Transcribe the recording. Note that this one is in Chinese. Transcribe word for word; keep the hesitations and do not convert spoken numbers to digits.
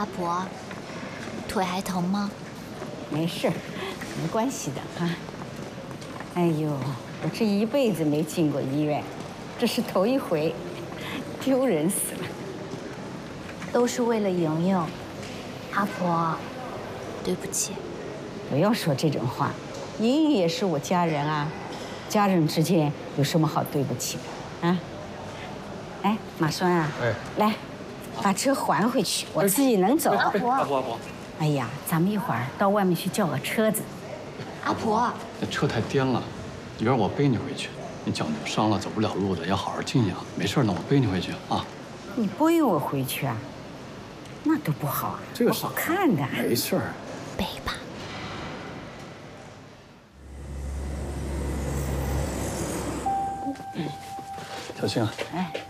阿婆，腿还疼吗？ 没事，没关系的哈。哎呦，我这一辈子没进过医院，这是头一回，丢人死了。 都是为了莹莹，阿婆，对不起。 不要说这种话，莹莹也是我家人啊，家人之间有什么好对不起的啊？哎，马栓啊，哎，来，把车还回去，我自己能走。 阿婆， 阿婆，阿婆。 哎呀，咱们一会儿到外面去叫个车子。 阿婆， 那车太颠了，你让我背你回去。你脚扭伤了，走不了路的，要好好静养。没事，那我背你回去啊。 你背我回去啊？那多不好啊， 这个不好看的。 没事儿， 背吧。 小青啊， 哎，